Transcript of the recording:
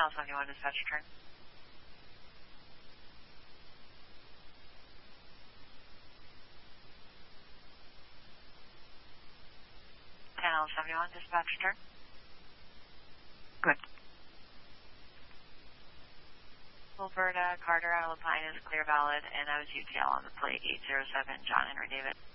Panel 71, dispatch return. Panel 71, dispatch return. Good. Wilberta, Carter, Isle of Pine is clear valid, and I was UTL on the plate 807, John Henry David.